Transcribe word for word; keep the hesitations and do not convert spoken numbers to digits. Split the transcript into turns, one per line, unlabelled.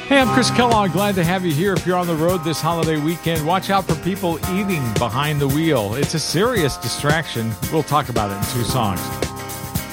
Hey, I'm Chris Kellogg. Glad to have you here. If you're on the road this holiday weekend, watch out for people eating behind the wheel. It's a serious distraction. We'll talk about it in two songs.